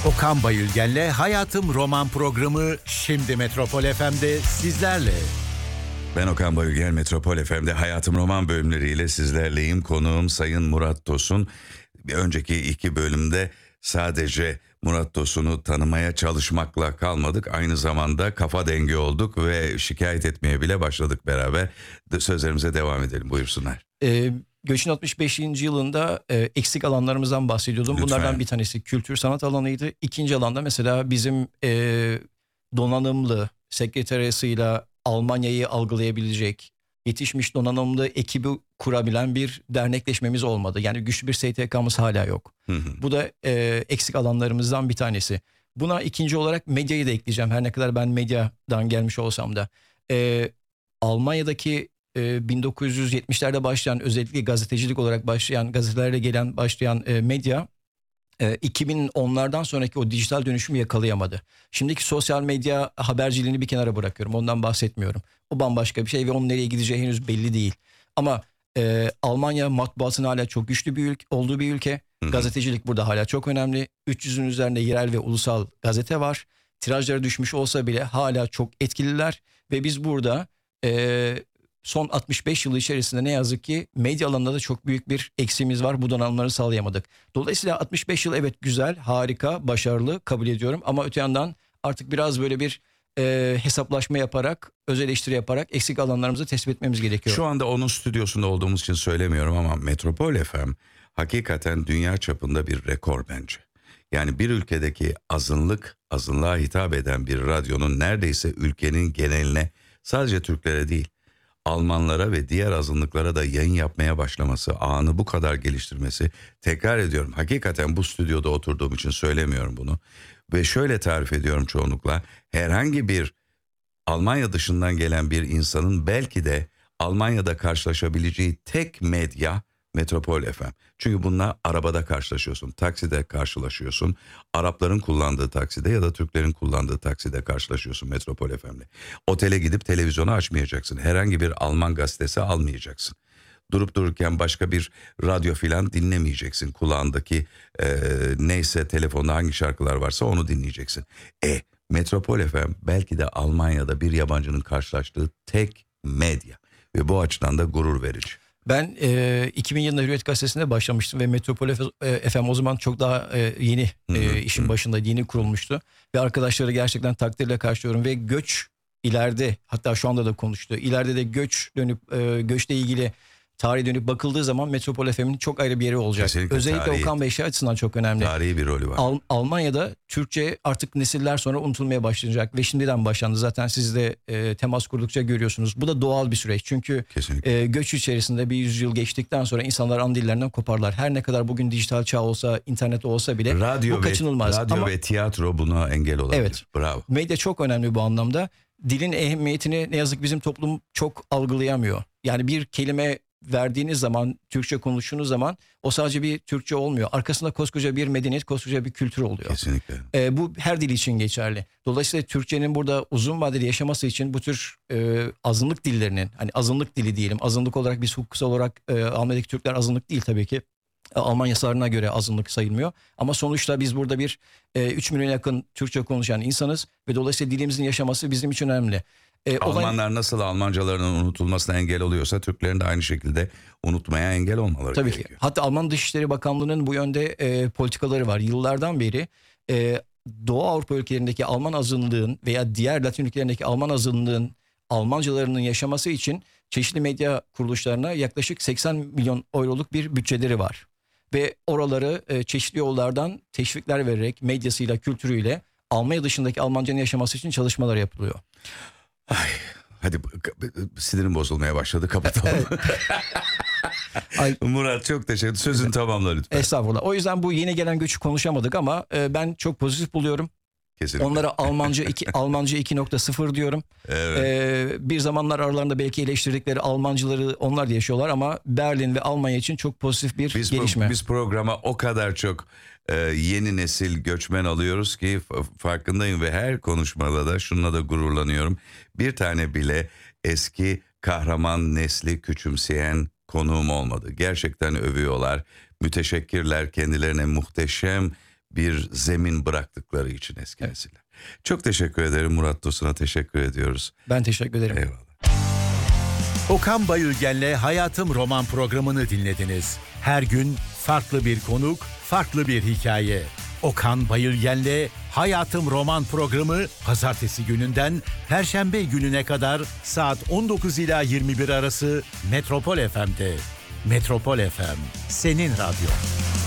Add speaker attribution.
Speaker 1: Okan Bayülgen'le Hayatım Roman programı şimdi Metropol FM'de sizlerle.
Speaker 2: Ben Okan Bayülgen, Metropol FM'de Hayatım Roman bölümleriyle sizlerleyim. Konuğum Sayın Murat Tosun. Bir önceki iki bölümde sadece Murat Tosun'u tanımaya çalışmakla kalmadık. Aynı zamanda kafa dengi olduk ve şikayet etmeye bile başladık beraber. Sözlerimize devam edelim, buyursunlar.
Speaker 3: Göç'ün 65. yılında eksik alanlarımızdan bahsediyordum.
Speaker 2: Lütfen.
Speaker 3: Bunlardan bir tanesi kültür sanat alanıydı. İkinci alanda mesela bizim donanımlı sekreteriyasıyla Almanya'yı algılayabilecek, yetişmiş donanımlı ekibi kurabilen bir dernekleşmemiz olmadı. Yani güçlü bir STK'mız hala yok. Bu da eksik alanlarımızdan bir tanesi. Buna ikinci olarak medyayı da ekleyeceğim. Her ne kadar ben medyadan gelmiş olsam da. Almanya'daki 1970'lerde başlayan, özellikle gazetecilik olarak başlayan, gazetelerle başlayan medya 2010'lardan sonraki o dijital dönüşümü yakalayamadı. Şimdiki sosyal medya haberciliğini bir kenara bırakıyorum. Ondan bahsetmiyorum. O bambaşka bir şey ve onun nereye gideceği henüz belli değil. Ama Almanya matbaasının hala çok güçlü bir olduğu bir ülke. Gazetecilik burada hala çok önemli. 300'ün üzerinde yerel ve ulusal gazete var. Tirajları düşmüş olsa bile hala çok etkililer. Ve biz burada son 65 yıl içerisinde ne yazık ki medya alanında da çok büyük bir eksiğimiz var. Bu donanımları sağlayamadık. Dolayısıyla 65 yıl evet güzel, harika, başarılı kabul ediyorum. Ama öte yandan artık biraz böyle bir hesaplaşma yaparak, öz eleştiri yaparak eksik alanlarımızı tespit etmemiz gerekiyor.
Speaker 2: Şu anda onun stüdyosunda olduğumuz için söylemiyorum ama Metropol FM hakikaten dünya çapında bir rekor bence. Yani bir ülkedeki azınlığa hitap eden bir radyonun neredeyse ülkenin geneline, sadece Türklere değil, Almanlara ve diğer azınlıklara da yayın yapmaya başlaması, ağını bu kadar geliştirmesi, tekrar ediyorum, hakikaten bu stüdyoda oturduğum için söylemiyorum bunu. Ve şöyle tarif ediyorum çoğunlukla, herhangi bir Almanya dışından gelen bir insanın belki de Almanya'da karşılaşabileceği tek medya Metropol FM. Çünkü bununla arabada karşılaşıyorsun, takside karşılaşıyorsun, Arapların kullandığı takside ya da Türklerin kullandığı takside karşılaşıyorsun Metropol FM'le. Otele gidip televizyonu açmayacaksın, herhangi bir Alman gazetesi almayacaksın. Durup dururken başka bir radyo filan dinlemeyeceksin. Kulağındaki neyse, telefonda hangi şarkılar varsa onu dinleyeceksin. Metropol FM belki de Almanya'da bir yabancının karşılaştığı tek medya ve bu açıdan da gurur verici.
Speaker 3: Ben 2000 yılında Hürriyet Gazetesi'nde başlamıştım ve Metropol FM o zaman çok daha yeni işin başında, yeni kurulmuştu. Ve arkadaşları gerçekten takdirle karşılıyorum ve göç ileride, hatta şu anda da konuştu. İleride de göçle ilgili tarihe dönüp bakıldığı zaman Metropol FM'in çok ayrı bir yeri olacak.
Speaker 2: Kesinlikle,
Speaker 3: özellikle Okan Bey açısından çok önemli.
Speaker 2: Tarihi bir rolü var.
Speaker 3: Almanya'da Türkçe artık nesiller sonra unutulmaya başlanacak ve şimdiden başlandı. Zaten siz de temas kurdukça görüyorsunuz. Bu da doğal bir süreç. Çünkü göç içerisinde bir yüzyıl geçtikten sonra insanlar ana dillerinden koparlar. Her ne kadar bugün dijital çağ olsa, internet olsa bile bu kaçınılmaz.
Speaker 2: Radyo ve tiyatro buna engel olabilir. Evet. Bravo.
Speaker 3: Medya çok önemli bu anlamda. Dilin ehemmiyetini ne yazık bizim toplum çok algılayamıyor. Yani bir kelime verdiğiniz zaman, Türkçe konuştuğunuz zaman o sadece bir Türkçe olmuyor. Arkasında koskoca bir medeniyet, koskoca bir kültür oluyor.
Speaker 2: Kesinlikle.
Speaker 3: Bu her dil için geçerli. Dolayısıyla Türkçenin burada uzun vadeli yaşaması için bu tür azınlık dillerinin, hani azınlık dili diyelim, azınlık olarak biz hukuksal olarak Almanya'daki Türkler azınlık değil tabii ki. Alman yasalarına göre azınlık sayılmıyor. Ama sonuçta biz burada 3 milyona yakın Türkçe konuşan insanız ve dolayısıyla dilimizin yaşaması bizim için önemli.
Speaker 2: Almanlar nasıl Almancalarının unutulmasına engel oluyorsa Türklerin de aynı şekilde unutmaya engel olmaları
Speaker 3: tabii
Speaker 2: gerekiyor.
Speaker 3: Ki. Hatta Alman Dışişleri Bakanlığı'nın bu yönde politikaları var. Yıllardan beri Doğu Avrupa ülkelerindeki Alman azınlığın veya diğer Latin ülkelerindeki Alman azınlığın Almancalarının yaşaması için çeşitli medya kuruluşlarına yaklaşık 80 milyon euroluk bir bütçeleri var. Ve oraları çeşitli yollardan teşvikler vererek medyasıyla, kültürüyle Almanya dışındaki Almancanın yaşaması için çalışmalar yapılıyor.
Speaker 2: Hadi sinirim bozulmaya başladı, kapatalım. Murat çok teşekkür ederim. Sözün tamamla lütfen.
Speaker 3: Estağfurullah. O yüzden bu yeni gelen göçü konuşamadık ama ben çok pozitif buluyorum.
Speaker 2: Kesinlikle.
Speaker 3: Onlara Almanca 2.0 diyorum.
Speaker 2: Evet.
Speaker 3: Bir zamanlar aralarında belki eleştirdikleri Almancıları onlar da yaşıyorlar ama Berlin ve Almanya için çok pozitif bir gelişme.
Speaker 2: Biz programa o kadar çok yeni nesil göçmen alıyoruz ki farkındayım ve her konuşmada da şununla da gururlanıyorum. Bir tane bile eski kahraman nesli küçümseyen konuğum olmadı. Gerçekten övüyorlar, müteşekkirler, kendilerine muhteşem bir zemin bıraktıkları için eski nesiller. Çok teşekkür ederim Murat Tosun'a, teşekkür ediyoruz.
Speaker 3: Ben teşekkür ederim.
Speaker 2: Eyvallah.
Speaker 1: Okan Bayülgen'le Hayatım Roman programını dinlediniz. Her gün farklı bir konuk, farklı bir hikaye. Okan Bayülgen'le Hayatım Roman programı pazartesi gününden perşembe gününe kadar saat 19 ila 21 arası Metropol FM'de. Metropol FM, senin radyo.